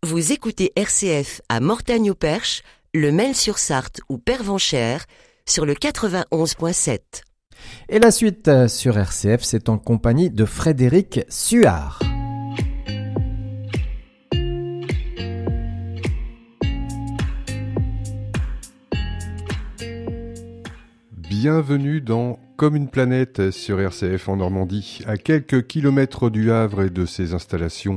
Vous écoutez RCF à Mortagne-au-Perche, le Maine-sur-Sarthe ou Pervenchères sur le 91.7. Et la suite sur RCF, c'est en compagnie de Frédéric Suard. Bienvenue dans Comme une planète sur RCF en Normandie. À quelques kilomètres du Havre et de ses installations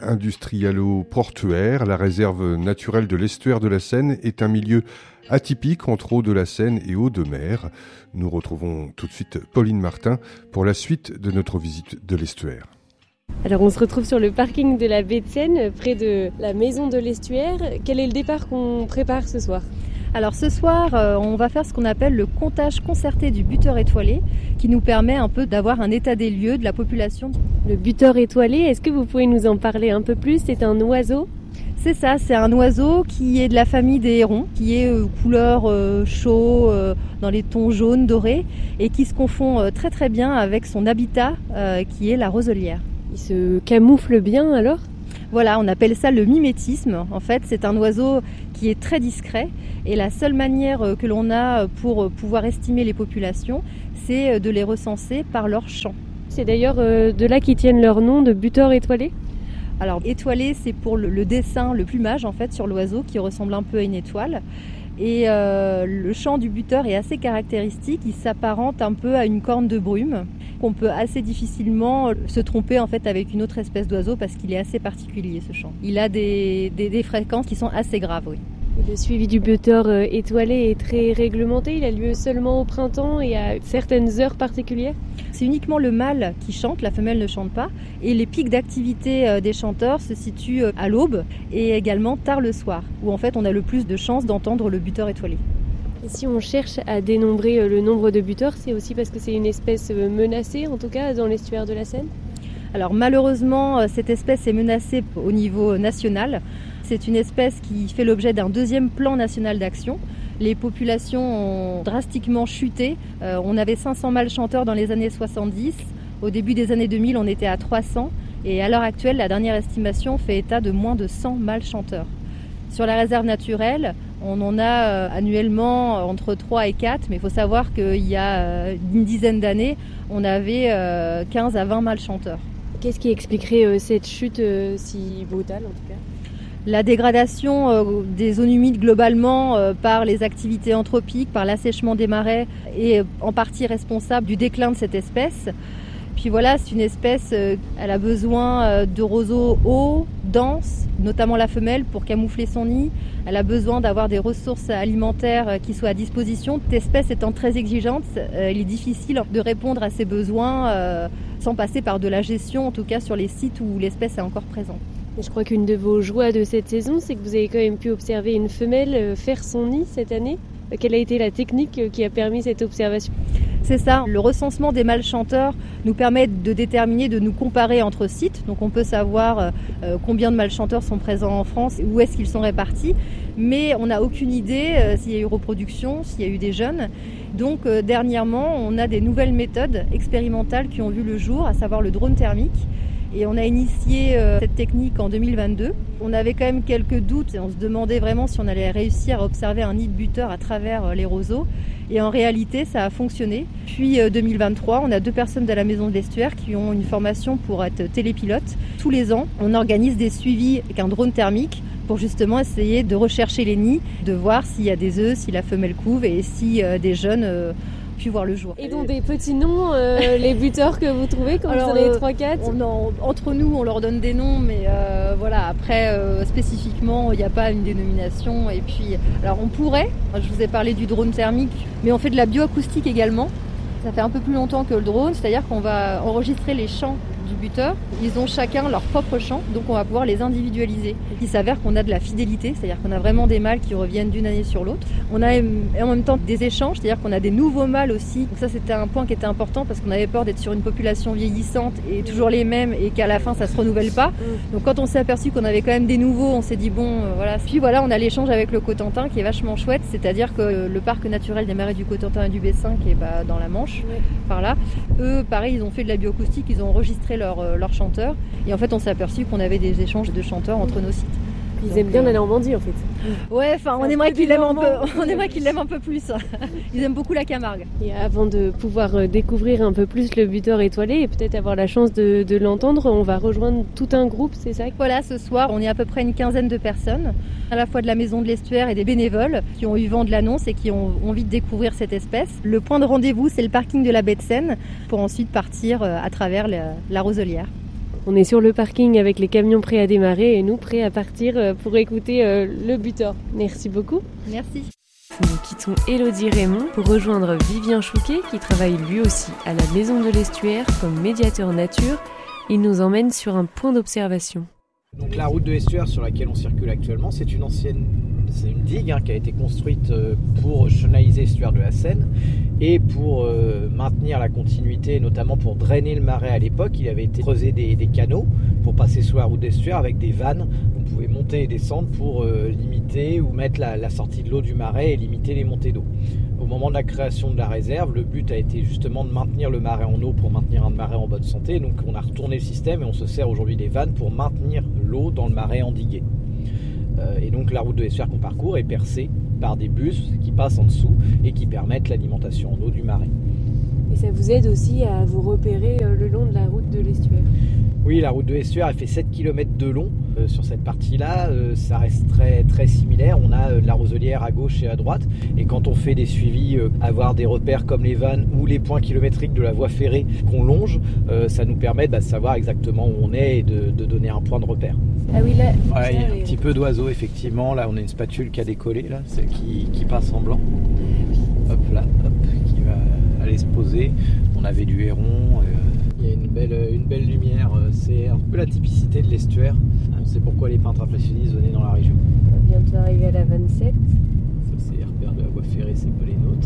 industrialo-portuaires, la réserve naturelle de l'estuaire de la Seine est un milieu atypique entre eau de la Seine et eau de mer. Nous retrouvons tout de suite Pauline Martin pour la suite de notre visite de l'estuaire. Alors on se retrouve sur le parking de la baie de Seine, près de la maison de l'estuaire. Quel est le départ qu'on prépare ce soir ? Alors ce soir, on va faire ce qu'on appelle le comptage concerté du buteur étoilé, qui nous permet un peu d'avoir un état des lieux de la population. Le buteur étoilé, est-ce que vous pouvez nous en parler un peu plus ? C'est un oiseau ? C'est ça, c'est un oiseau qui est de la famille des hérons, qui est couleur chaud, dans les tons jaunes, dorés, et qui se confond très très bien avec son habitat, qui est la roselière. Il se camoufle bien alors ? Voilà, on appelle ça le mimétisme. En fait, c'est un oiseau qui est très discret et la seule manière que l'on a pour pouvoir estimer les populations, c'est de les recenser par leur chant. C'est d'ailleurs de là qu'ils tiennent leur nom de buteur étoilé ? Alors, étoilé, c'est pour le dessin, le plumage en fait sur l'oiseau qui ressemble un peu à une étoile. Et le chant du buteur est assez caractéristique, il s'apparente un peu à une corne de brume, qu'on peut assez difficilement se tromper en fait avec une autre espèce d'oiseau parce qu'il est assez particulier ce chant. Il a des fréquences qui sont assez graves, oui. Le suivi du buteur étoilé est très réglementé, il a lieu seulement au printemps et à certaines heures particulières ? C'est uniquement le mâle qui chante, la femelle ne chante pas. Et les pics d'activité des chanteurs se situent à l'aube et également tard le soir, où en fait on a le plus de chances d'entendre le buteur étoilé. Et si on cherche à dénombrer le nombre de buteurs, c'est aussi parce que c'est une espèce menacée, en tout cas dans l'estuaire de la Seine ? Alors malheureusement, cette espèce est menacée au niveau national. C'est une espèce qui fait l'objet d'un deuxième plan national d'action. Les populations ont drastiquement chuté. On avait 500 mâles chanteurs dans les années 70. Au début des années 2000, on était à 300. Et à l'heure actuelle, la dernière estimation fait état de moins de 100 mâles chanteurs. Sur la réserve naturelle, on en a annuellement entre 3 et 4. Mais il faut savoir qu'il y a une dizaine d'années, on avait 15 à 20 mâles chanteurs. Qu'est-ce qui expliquerait cette chute si brutale en tout cas ? La dégradation des zones humides globalement par les activités anthropiques, par l'assèchement des marais est en partie responsable du déclin de cette espèce. Puis voilà, c'est une espèce, elle a besoin de roseaux hauts, denses, notamment la femelle pour camoufler son nid. Elle a besoin d'avoir des ressources alimentaires qui soient à disposition. Cette espèce étant très exigeante, il est difficile de répondre à ses besoins sans passer par de la gestion, en tout cas sur les sites où l'espèce est encore présente. Et je crois qu'une de vos joies de cette saison, c'est que vous avez quand même pu observer une femelle faire son nid cette année. Quelle a été la technique qui a permis cette observation ? C'est ça, le recensement des mâles chanteurs nous permet de déterminer, de nous comparer entre sites. Donc on peut savoir combien de mâles chanteurs sont présents en France, où est-ce qu'ils sont répartis. Mais on n'a aucune idée s'il y a eu reproduction, s'il y a eu des jeunes. Donc dernièrement, on a des nouvelles méthodes expérimentales qui ont vu le jour, à savoir le drone thermique. Et on a initié cette technique en 2022. On avait quand même quelques doutes et on se demandait vraiment si on allait réussir à observer un nid de buteur à travers les roseaux. Et en réalité, ça a fonctionné. Puis 2023, on a 2 personnes de la maison de l'estuaire qui ont une formation pour être télépilotes. Tous les ans, on organise des suivis avec un drone thermique pour justement essayer de rechercher les nids, de voir s'il y a des œufs, si la femelle couve et si des jeunes pu voir le jour. Et donc des petits noms, les buteurs que vous trouvez quand vous en avez 3-4 ? Entre nous, on leur donne des noms, mais voilà, après, spécifiquement, il n'y a pas une dénomination. Et puis, alors on pourrait, je vous ai parlé du drone thermique, mais on fait de la bioacoustique également. Ça fait un peu plus longtemps que le drone, c'est-à-dire qu'on va enregistrer les chants du buteur. Ils ont chacun leur propre chant, donc on va pouvoir les individualiser. Il s'avère qu'on a de la fidélité, c'est-à-dire qu'on a vraiment des mâles qui reviennent d'une année sur l'autre. On a en même temps des échanges, c'est-à-dire qu'on a des nouveaux mâles aussi. Donc ça, c'était un point qui était important parce qu'on avait peur d'être sur une population vieillissante et toujours les mêmes et qu'à la fin, ça se renouvelle pas. Donc quand on s'est aperçu qu'on avait quand même des nouveaux, on s'est dit bon, voilà. Puis voilà, on a l'échange avec le Cotentin qui est vachement chouette, c'est-à-dire que le parc naturel des marais du Cotentin et du Bessin qui est dans la Manche, par là, eux, pareil, ils ont fait de la bioacoustique, ils ont enregistré leurs chanteurs et en fait, on s'est aperçu qu'on avait des échanges de chanteurs entre nos sites. Ils aiment bien la Normandie en fait. Ouais, enfin on aimerait qu'ils l'aiment un peu plus. Ils aiment beaucoup la Camargue. Et avant de pouvoir découvrir un peu plus le butor étoilé et peut-être avoir la chance de l'entendre, on va rejoindre tout un groupe, c'est ça? Voilà, ce soir on est à peu près une quinzaine de personnes, à la fois de la Maison de l'Estuaire et des bénévoles qui ont eu vent de l'annonce et qui ont envie de découvrir cette espèce. Le point de rendez-vous, c'est le parking de la baie de Seine pour ensuite partir à travers la Roselière. On est sur le parking avec les camions prêts à démarrer et nous prêts à partir pour écouter le butor. Merci beaucoup. Merci. Nous quittons Élodie Raymond pour rejoindre Vivien Chouquet qui travaille lui aussi à la Maison de l'Estuaire comme médiateur nature. Il nous emmène sur un point d'observation. Donc la route de l'Estuaire sur laquelle on circule actuellement, c'est une digue qui a été construite pour chenaliser l'estuaire de la Seine et pour maintenir la continuité, notamment pour drainer le marais à l'époque. Il avait été creusé des canaux pour passer sous la route d'Estuaire avec des vannes. On pouvait monter et descendre pour limiter ou mettre la sortie de l'eau du marais et limiter les montées d'eau. Au moment de la création de la réserve, le but a été justement de maintenir le marais en eau pour maintenir un marais en bonne santé. Donc on a retourné le système et on se sert aujourd'hui des vannes pour maintenir l'eau dans le marais endigué. Et donc la route de l'Estuaire qu'on parcourt est percée par des bus qui passent en dessous et qui permettent l'alimentation en eau du marais. Et ça vous aide aussi à vous repérer le long de la route de l'Estuaire? Oui, la route de l'Estuaire, elle fait 7 km de long. Sur cette partie-là, ça reste très, très similaire. On a la Roselière à gauche et à droite. Et quand on fait des suivis, avoir des repères comme les vannes ou les points kilométriques de la voie ferrée qu'on longe, ça nous permet de savoir exactement où on est et de donner un point de repère. Ah oui, là, il y a un petit peu d'oiseaux, effectivement. Là, on a une spatule qui a décollé, là, celle qui passe en blanc. Hop là, qui va aller se poser. On avait du héron. Il y a une belle lumière. C'est un peu la typicité de l'estuaire. On sait pourquoi les peintres impressionnistes venaient dans la région. On va bientôt arriver à la 27. Ça, c'est les repères de la voie ferrée, c'est pas les nôtres.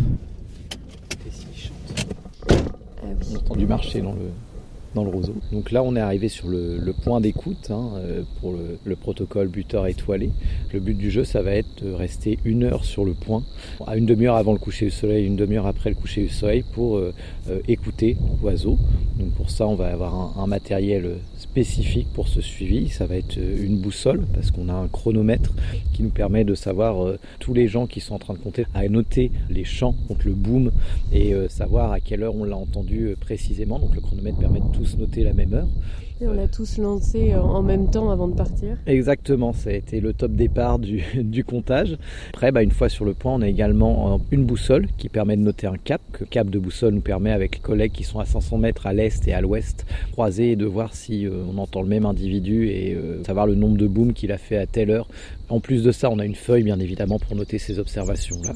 Et s'ils chantent. Ah oui. On entend du marché dans le roseau. Donc là, on est arrivé sur le point d'écoute pour le protocole buteur étoilé. Le but du jeu, ça va être de rester 1 heure sur le point, à une demi-heure avant le coucher du soleil, 1 demi-heure après le coucher du soleil, pour écouter l'oiseau. Donc pour ça, on va avoir un matériel spécifique pour ce suivi. Ça va être une boussole, parce qu'on a un chronomètre qui nous permet de savoir tous les gens qui sont en train de compter, à noter les chants, donc le boom, et savoir à quelle heure on l'a entendu précisément. Donc le chronomètre permet de tous noter la même heure. Et on a tous lancé en même temps avant de partir. Exactement, ça a été le top départ du comptage. Après, une fois sur le point, on a également une boussole qui permet de noter un cap. Le cap de boussole nous permet, avec les collègues qui sont à 500 mètres à l'est et à l'ouest, croiser et de voir si on entend le même individu et savoir le nombre de booms qu'il a fait à telle heure. En plus de ça, on a une feuille, bien évidemment, pour noter ces observations-là.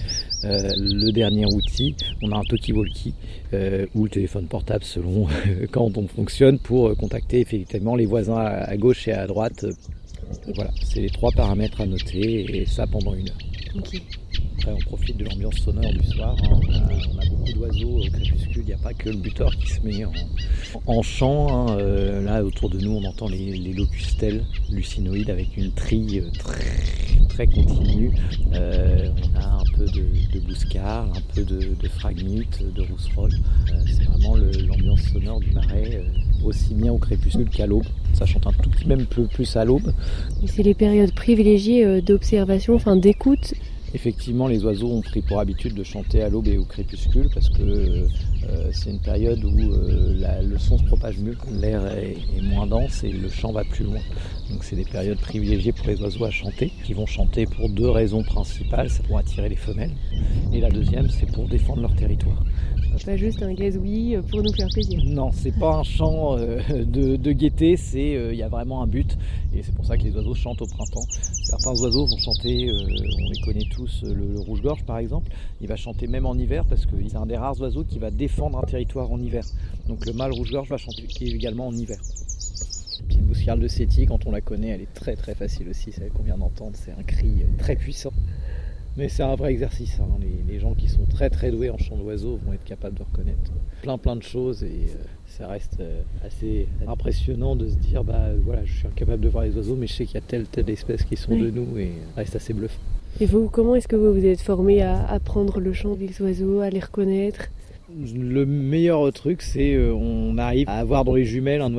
Le dernier outil, on a un talkie-walkie ou le téléphone portable selon quand on fonctionne, pour contacter effectivement les voisins à gauche et à droite. Voilà, c'est les 3 paramètres à noter, et ça pendant 1 heure. Okay. Après, on profite de l'ambiance sonore du soir. On a beaucoup d'oiseaux au crépuscule. Il n'y a pas que le butor qui se met en chant. Là, autour de nous, on entend les locustelles lucinoïdes avec une trille très, très continue. On a un peu de bouscards, un peu de phragmites, de rousserolles. C'est vraiment l'ambiance sonore du marais, aussi bien au crépuscule qu'à l'aube. Ça chante un tout petit même peu plus à l'aube. C'est les périodes privilégiées d'observation, d'écoute. Effectivement, les oiseaux ont pris pour habitude de chanter à l'aube et au crépuscule, parce que c'est une période où le son se propage mieux, l'air est moins dense et le chant va plus loin. Donc c'est des périodes privilégiées pour les oiseaux à chanter, qui vont chanter pour 2 raisons principales. C'est pour attirer les femelles, et la deuxième, c'est pour défendre leur territoire. Pas juste un gazouillis pour nous faire plaisir. Non, c'est pas un chant de gaieté, il y a vraiment un but, et c'est pour ça que les oiseaux chantent au printemps. Certains oiseaux vont chanter, on les connaît tous, le rouge-gorge par exemple, il va chanter même en hiver, parce que c'est un des rares oiseaux qui va défendre un territoire en hiver. Donc le mâle rouge-gorge va chanter également en hiver. Puis une bouscarle de Séti, quand on la connaît, elle est très très facile aussi, celle qu'on vient d'entendre, c'est un cri très puissant. Mais c'est un vrai exercice, les gens qui sont très très doués en chant d'oiseaux vont être capables de reconnaître plein de choses, et ça reste assez impressionnant de se dire voilà, je suis incapable de voir les oiseaux, mais je sais qu'il y a telle espèce qui sont de nous, et ça reste assez bluffant. Et vous, comment est-ce que vous vous êtes formé à apprendre le chant des oiseaux, à les reconnaître? Le meilleur truc, c'est on arrive à avoir dans les jumelles un